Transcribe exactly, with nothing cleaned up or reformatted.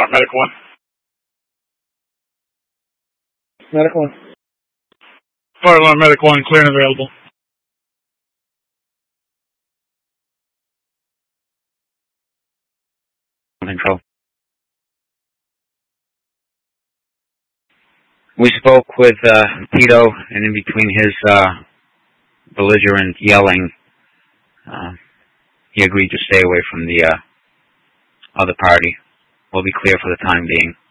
Uh, Medic one. Medic one. Fire alarm, Medic one, clear and available. Control. We spoke with uh, Tito, and in between his uh, belligerent yelling, uh, he agreed to stay away from the uh, other party. We'll be clear for the time being.